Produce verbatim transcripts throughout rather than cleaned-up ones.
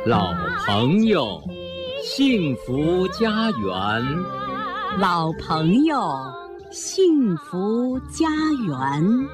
老朋友，幸福家园。 老朋友，幸福家园。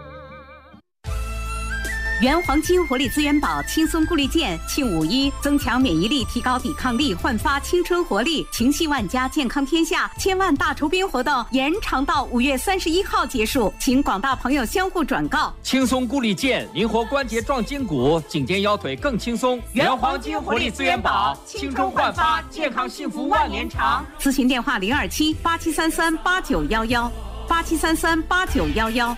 原黄金活力资源宝轻松固力健庆五一，增强免疫力，提高抵抗力，焕发青春活力，情系万家，健康天下，千万大酬宾活动延长到五月三十一号结束，请广大朋友相互转告。 轻松固力健，灵活关节壮筋骨，颈肩腰腿更轻松。原黄金活力资源宝，青春焕发，健康幸福万年长。 咨询电话零二七八七三三八九幺幺，八七三三八九幺幺。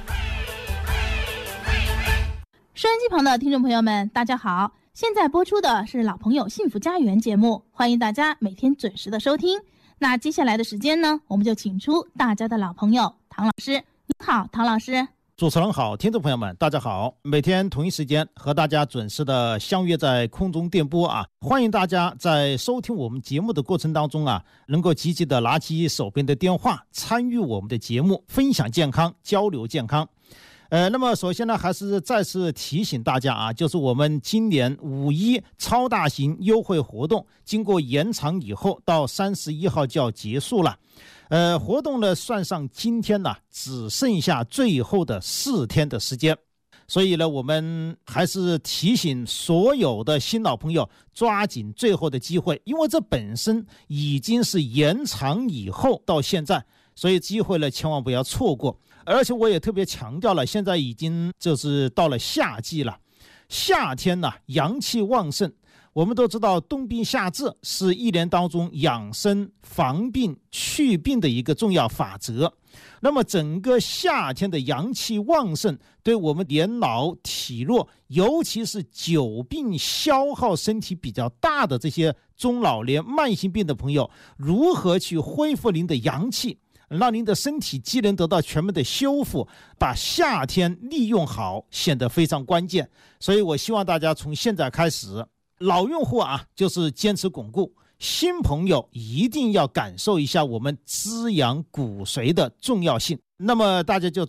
收音机旁的听众朋友们，大家好！现在播出的是《老朋友幸福家园》节目，欢迎大家每天准时的收听。那接下来的时间呢，我们就请出大家的老朋友唐老师。你好，唐老师。 主持人好，听众朋友们大家好，每天同一时间和大家准时的相约在空中电波啊，欢迎大家在收听我们节目的过程当中啊，能够积极的拿起手边的电话，参与我们的节目，分享健康，交流健康。呃，那么首先呢，还是再次提醒大家啊，就是我们今年五一超大型优惠活动，经过延长以后，到三十一号就要结束了。呃，活动呢，算上今天呢，只剩下最后的四天的时间。所以呢，我们还是提醒所有的新老朋友抓紧最后的机会，因为这本身已经是延长以后到现在，所以机会呢千万不要错过。而且我也特别强调了，现在已经就是到了夏季了，夏天呢阳气旺盛，我们都知道冬病夏治是一年当中养生防病祛病的一个重要法则。那么整个夏天的阳气旺盛，对我们年老体弱，尤其是久病消耗身体比较大的这些中老年慢性病的朋友，如何去恢复您的阳气，让您的身体机能得到全面的修复，把夏天利用好，显得非常关键。所以我希望大家从现在开始，老用户啊，就是坚持巩固，新朋友一定要感受一下我们滋养骨髓的重要性。那么大家就